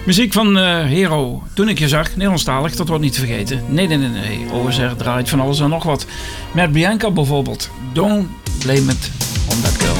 Muziek van Hero. Toen ik je zag, Nederlandstalig, dat wordt niet te vergeten. Nee. OSR draait van alles en nog wat. Met Bianca bijvoorbeeld. Don't blame it on that girl.